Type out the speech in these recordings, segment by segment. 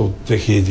цената от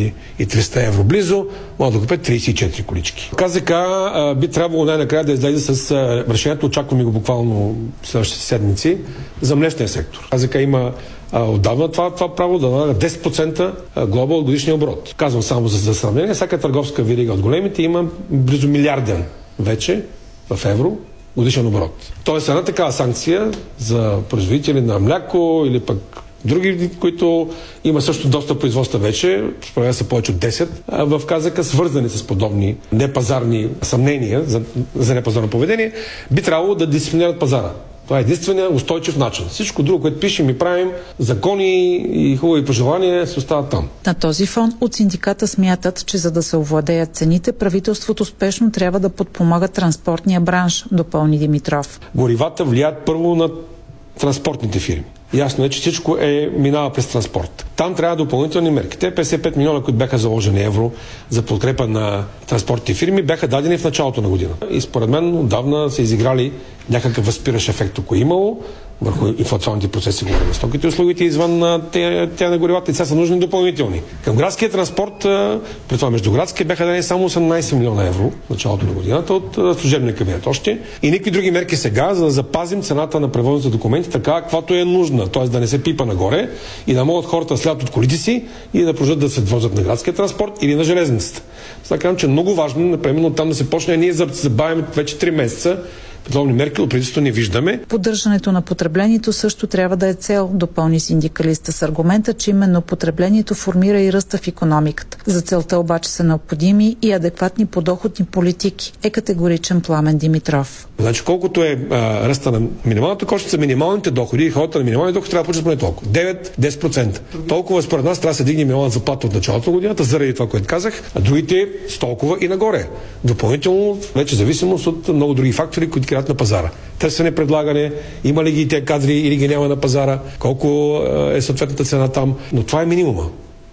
2300 евро близо, могат да купят 34 колички. КЗК би трябвало най-накрая да излезе с решението, очакваме го буквално следващите седмици, за млечния сектор. КЗК има отдавна това право да налага 10% глоба от годишния оборот. Казвам само за сравнение, всяка търговска верига от големите има близо милиарден вече в евро годишен оборот. Тоест една такава санкция за производители на мляко или пък други, които има също доста производства вече, според са повече от 10, в КЗК, свързани с подобни непазарни съмнения за непазарно поведение, би трябвало да дисциплинират пазара. Това е единственият устойчив начин. Всичко друго, което пишем и правим, закони и хубави пожелания, се остават там. На този фон от синдиката смятат, че за да се овладеят цените, правителството спешно трябва да подпомага транспортния бранш, допълни Димитров. Горивата влияят първо на транспортните фирми. Ясно е, че всичко минава през транспорт. Там трябва допълнителни мерки. Те 55 милиона, които бяха заложени евро за подкрепа на транспортните фирми, бяха дадени в началото на година. И според мен отдавна са изиграли някакъв възпиращ ефект, ако имало, върху инфлационните процеси на стоките и услугите извън те на горивата. И сега са нужни допълнителни. Към градския транспорт, при това междуградския, бяха дадени само 18 милиона евро в началото на годината от служебния кабинет още. И никакви други мерки сега, за да запазим цената на превозните документи така, каквато е нужна. Т.е. да не се пипа нагоре и да могат хората да слязат от колите си и да продължат да се возят на градския транспорт или на железницата. Сега казвам, че е много важно, например, там да се почне. Ние забавяме вече 3 месеца подобни мерки, от правителството не виждаме. Поддържането на потреблението също трябва да е цел, допълни синдикалиста с аргумента, че именно потреблението формира и ръста в икономиката. За целта обаче са необходими и адекватни подоходни политики, е категоричен Пламен Димитров. Значи колкото е ръста на минималната кошница, минималните доходи и хората на минимални доходи трябва да получат поне толкова. 9-10%. Толкова според нас трябва да се дигне минималната заплата от началото на годината, заради това, което казах, а другите с толкова и нагоре. Допълнително вече зависимост от много други фактори, които креят на пазара. Търсене, предлагане, има ли ги тези кадри или ги няма на пазара, колко е съответната цена там, но това е минимума.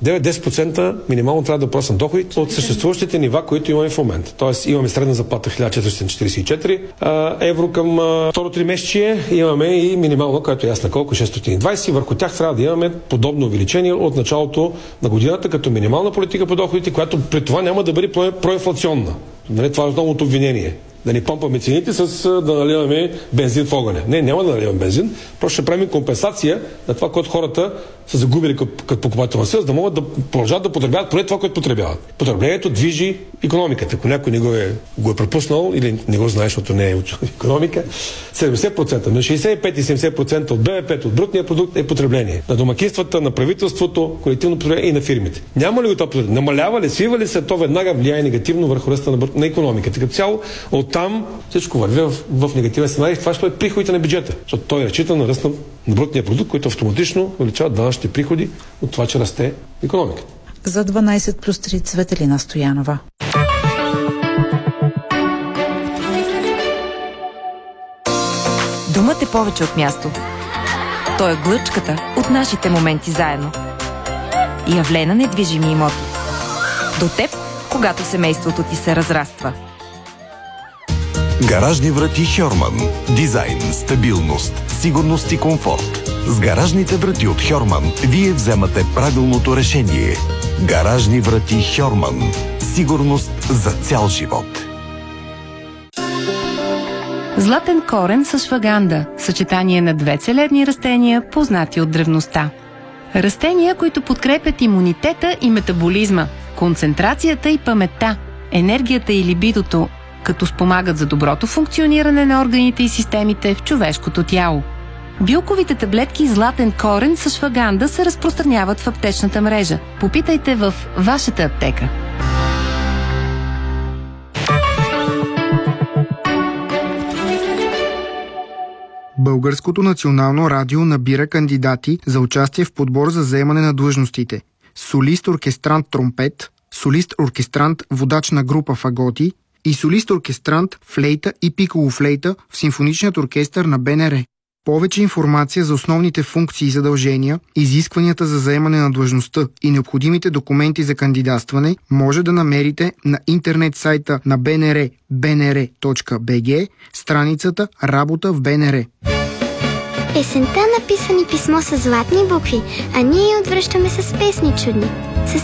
9-10% минимално трябва да просна доходите от съществуващите нива, които имаме в момента. Тоест имаме средна заплата 1444 евро към второто 3 месечие, имаме и минимално, което е ясно колко, 620. Върху тях трябва да имаме подобно увеличение от началото на годината като минимална политика по доходите, която при това няма да бъде проинфлационна. Нали, това е основното обвинение. Да ни помпаме цените да наливаме бензин в огъня. Не, няма да наливаме бензин, просто ще правим компенсация на това, което хората са загубили като покупателна сила, за да могат да продължат да потребяват поне това, което потребяват. Потреблението движи икономиката. Ако някой не го е пропуснал или не го знае, защото не е учил икономика, 70%, на 65 и 70% от БВП, от брутния продукт е потребление. На домакинствата, на правителството, колективно потребление и на фирмите. Няма ли го това потребление? Намалява ли, свива ли се, то веднага влияе негативно върху ръста на икономиката. Като цяло, оттам всичко върви в негативен сценарий. Това ще е приходите на бюджета, защото той разчита на ръст на брутния продукт, който автоматично увеличава данъчните приходи от това, че расте икономиката. За 12+3 Цветелина Стоянова. Думът е повече от място. Той е глъчката от нашите моменти заедно. Явлена недвижими имоти. До теб, когато семейството ти се разраства. Гаражни врати Хьорман. Дизайн, стабилност, сигурност и комфорт. С гаражните врати от Хьорман вие вземате правилното решение. Гаражни врати Хьорман. Сигурност за цял живот. Златен корен с шваганда. Съчетание на 2 целебни растения, познати от древността. Растения, които подкрепят имунитета и метаболизма, концентрацията и паметта, енергията и либидото, като спомагат за доброто функциониране на органите и системите в човешкото тяло. Билковите таблетки Златен корен с шваганда се разпространяват в аптечната мрежа. Попитайте в вашата аптека. Българското национално радио набира кандидати за участие в подбор за заемане на длъжностите: солист-оркестрант тромпет, солист-оркестрант водач на група фаготи и солист-оркестрант флейта и пиколо-флейта в симфоничният оркестър на БНР. Повече информация за основните функции и задължения, изискванията за заемане на длъжността и необходимите документи за кандидатстване може да намерите на интернет сайта на БНР bnr.bg, страницата Работа в БНР. Есента написани писмо с златни букви, а ние я отвръщаме с песни чудни. С